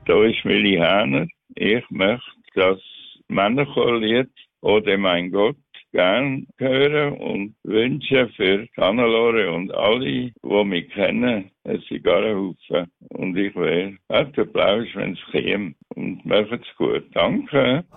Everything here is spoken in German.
Da ist Willi Hähner. Ich möchte das Männerchorlied «Ode mein Gott» gern hören und wünsche für Hannelore und alle, die mich kennen, einen Zigarrenhaufen. Und ich wäre hart Applaus, wenn es käme. Und macht's gut. Danke.